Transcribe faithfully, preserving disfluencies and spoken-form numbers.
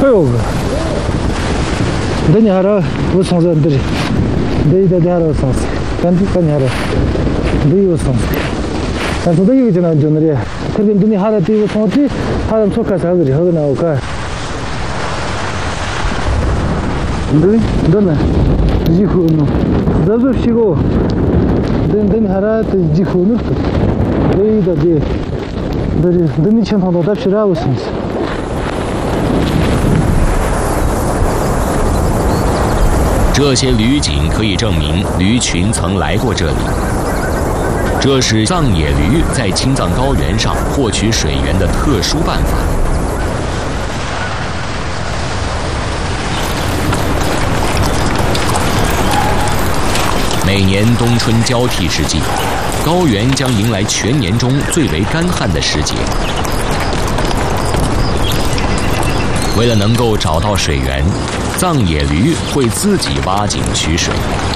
초요가 너니 하라 우선선들이 너희들 하라 우선선 단디까지 하라 너희 우선선 단도도 이기잖아 저들이 그런데 너니 하라 뒤 우선선이 하라 속아서 하거리 하고 나오까 너니 너는 지후노 너도 쉬고 너니 하라 지후노 너희들 너희 너니 천하도 답시라 우선선 这些驴颈可以证明驴群曾来过这里，这是藏野驴在青藏高原上获取水源的特殊办法。每年冬春交替之际，高原将迎来全年中最为干旱的时节。为了能够找到水源，藏野驴会自己挖井取水。